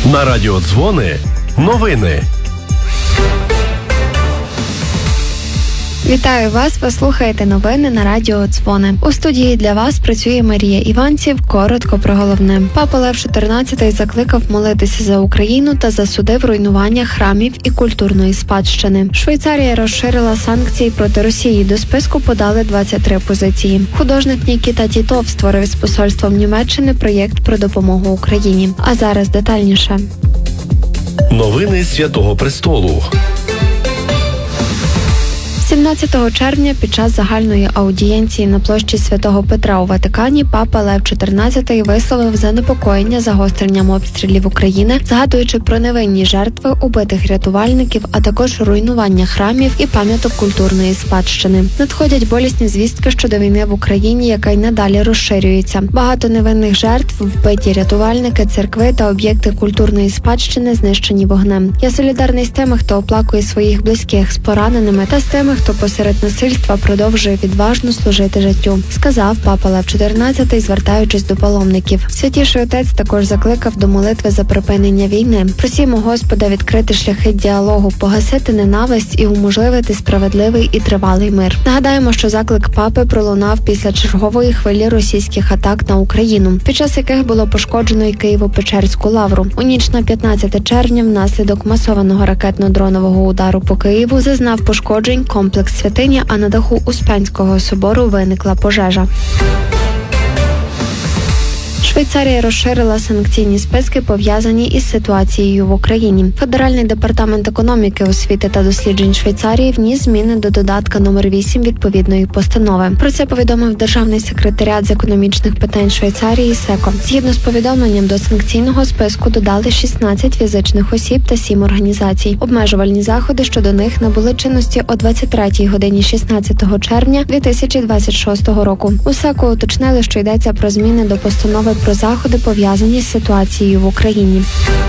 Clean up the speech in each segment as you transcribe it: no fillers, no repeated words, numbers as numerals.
На радіо Дзвони новини. Вітаю вас! Ви слухаєте новини на радіо Дзвони. У студії для вас працює Марія Іванців. Коротко про головне. Папа Лев XIV закликав молитися за Україну та засудив руйнування храмів і культурної спадщини. Швейцарія розширила санкції проти Росії. До списку подали 23 позиції. Художник Нікіта Тітов створив з посольством Німеччини проєкт про допомогу Україні. А зараз детальніше. Новини Святого Престолу. 17 червня під час загальної аудієнції на площі Святого Петра у Ватикані папа Лев XIV висловив занепокоєння загостренням обстрілів України, згадуючи про невинні жертви убитих рятувальників, а також руйнування храмів і пам'яток культурної спадщини. Надходять болісні звістки щодо війни в Україні, яка й надалі розширюється. Багато невинних жертв, вбиті рятувальники, церкви та об'єкти культурної спадщини знищені вогнем. Я солідарний з тими, хто оплакує своїх близьких, з пораненими та з тими, хто посеред насильства продовжує відважно служити життю, сказав папа Лев XIV, звертаючись до паломників. Святіший отець також закликав до молитви за припинення війни. Просімо Господа відкрити шляхи діалогу, погасити ненависть і уможливити справедливий і тривалий мир. Нагадаємо, що заклик папи пролунав після чергової хвилі російських атак на Україну, під час яких було пошкоджено і Києво-Печерську лавру. У ніч на 15 червня внаслідок масованого ракетно-дронового удару по Києву зазнав пошкоджень комплекс святині, а на даху Успенського собору виникла пожежа. Швейцарія розширила санкційні списки, пов'язані із ситуацією в Україні. Федеральний департамент економіки, освіти та досліджень Швейцарії вніс зміни до додатка номер 8 відповідної постанови. Про це повідомив Державний секретаріат з економічних питань Швейцарії СЕКО. Згідно з повідомленням, до санкційного списку додали 16 фізичних осіб та 7 організацій. Обмежувальні заходи щодо них набули чинності о 23 годині 16 червня 2026 року. У СЕКО уточнили, що йдеться про зміни до постанови про заходи, пов'язані з ситуацією в Україні.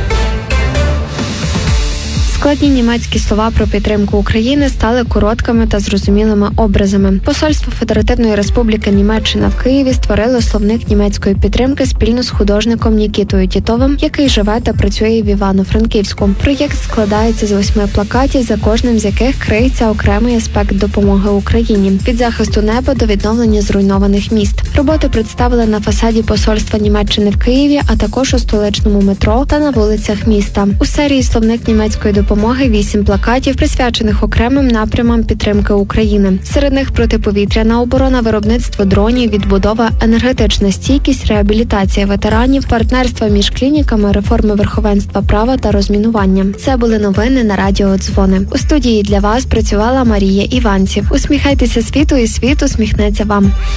Складні німецькі слова про підтримку України стали короткими та зрозумілими образами. Посольство Федеративної Республіки Німеччина в Києві створило словник німецької підтримки спільно з художником Нікітою Тітовим, який живе та працює в Івано-Франківську. Проєкт складається з 8 плакатів, за кожним з яких криється окремий аспект допомоги Україні – від захисту неба до відновлення зруйнованих міст. Роботи представили на фасаді посольства Німеччини в Києві, а також у столичному метро та на вулицях міста. У серії «Словник німецької допомоги» 8 плакатів, присвячених окремим напрямам підтримки України. Серед них протиповітряна оборона, виробництво дронів, відбудова, енергетична стійкість, реабілітація ветеранів, партнерства між клініками, реформи верховенства права та розмінування. Це були новини на радіо Дзвони. У студії для вас працювала Марія Іванців. Усміхайтеся світу, і світ усміхнеться вам.